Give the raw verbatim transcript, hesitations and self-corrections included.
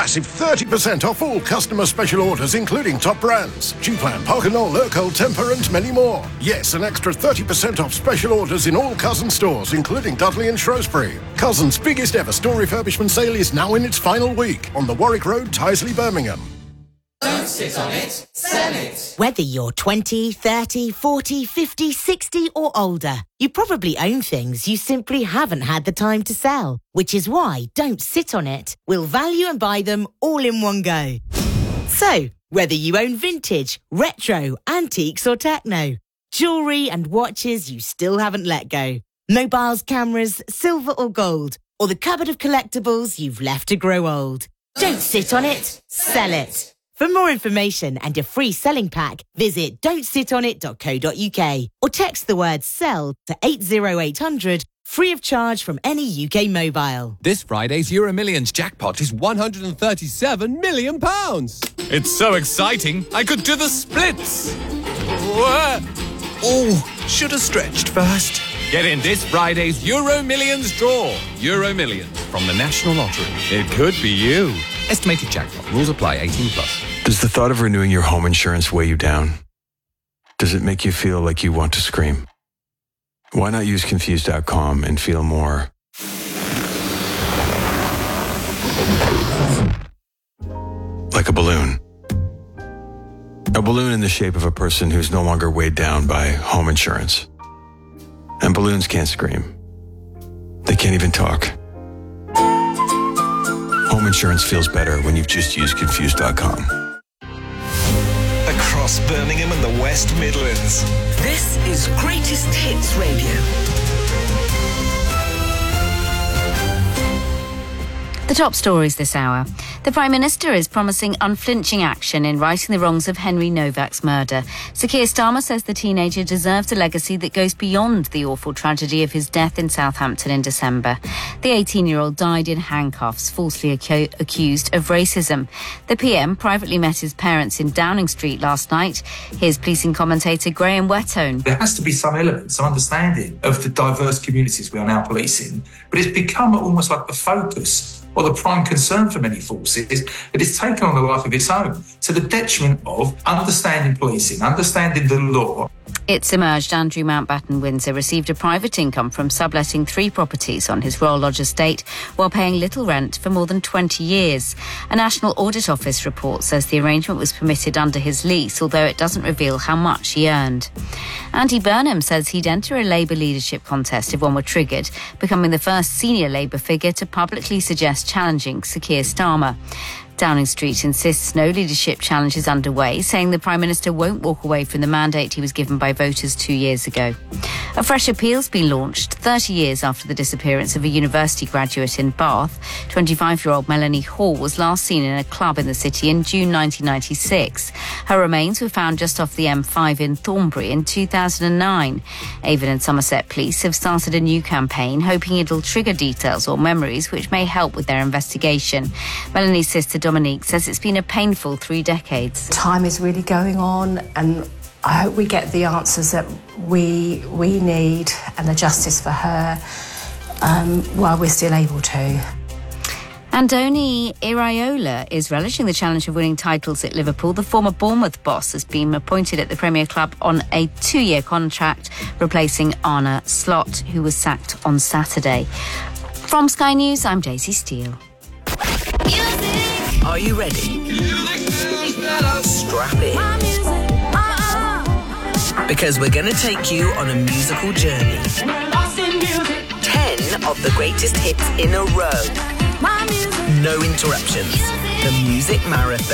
massive thirty percent off all customer special orders, including top brands. G-Plan, Parkinol, Urkel, Temper and many more. Yes, an extra thirty percent off special orders in all Cousins stores, including Dudley and Shrewsbury. Cousins' biggest ever store refurbishment sale is now in its final week on the Warwick Road, Tyseley, Birmingham. Don't sit on it, sell it. Whether you're twenty, thirty, forty, fifty, sixty or older, you probably own things you simply haven't had the time to sell, which is why Don't Sit on It. We'll value and buy them all in one go. So, whether you own vintage, retro, antiques or techno, jewellery and watches you still haven't let go, mobiles, cameras, silver or gold, or the cupboard of collectibles you've left to grow old. Don't sit on it, sell it. For more information and a free selling pack, visit don't sit on it dot co dot uk or text the word SELL to eight oh eight hundred, free of charge from any U K mobile. This Friday's Euro Millions jackpot is one hundred thirty-seven million pounds. It's so exciting, I could do the splits. Oh, should have stretched first. Get in this Friday's Euro Millions draw. Euro Millions from the National Lottery. It could be you. Estimated jackpot. Rules apply. eighteen plus. Does the thought of renewing your home insurance weigh you down? Does it make you feel like you want to scream? Why not use Confused dot com and feel more like a balloon? A balloon in the shape of a person who's no longer weighed down by home insurance. And balloons can't scream. They can't even talk. Home insurance feels better when you've just used Confused dot com. Across Birmingham and the West Midlands. This is Greatest Hits Radio. The top stories this hour. The Prime Minister is promising unflinching action in righting the wrongs of Henry Novak's murder. Sir Keir Starmer says the teenager deserves a legacy that goes beyond the awful tragedy of his death in Southampton in December. The eighteen-year-old died in handcuffs, falsely acu- accused of racism. The P M privately met his parents in Downing Street last night. Here's policing commentator Graham Whettone. There has to be some element, some understanding of the diverse communities we are now policing, but it's become almost like the focus or the prime concern for many forces that it's taken on a life of its own, to the detriment of understanding policing, understanding the law. It's emerged Andrew Mountbatten Windsor received a private income from subletting three properties on his Royal Lodge estate while paying little rent for more than twenty years. A National Audit Office report says the arrangement was permitted under his lease, although it doesn't reveal how much he earned. Andy Burnham says he'd enter a Labour leadership contest if one were triggered, becoming the first senior Labour figure to publicly suggest challenging Sir Keir Starmer. Downing Street insists no leadership challenge is underway, saying the Prime Minister won't walk away from the mandate he was given by voters two years ago. A fresh appeal's been launched thirty years after the disappearance of a university graduate in Bath. twenty-five-year-old Melanie Hall was last seen in a club in the city in June nineteen ninety-six. Her remains were found just off the M five in Thornbury in two thousand nine. Avon and Somerset Police have started a new campaign, hoping it'll trigger details or memories which may help with their investigation. Melanie's sister Dominique says it's been a painful three decades. Time is really going on, and I hope we get the answers that we we need and the justice for her um, while we're still able to. Andoni Iraola is relishing the challenge of winning titles at Liverpool. The former Bournemouth boss has been appointed at the Premier Club on a two-year contract, replacing Arne Slot, who was sacked on Saturday. From Sky News, I'm Daisy Steele. Are you ready? Strap in. Because we're going to take you on a musical journey. Ten of the greatest hits in a row. No interruptions. The Music Marathon.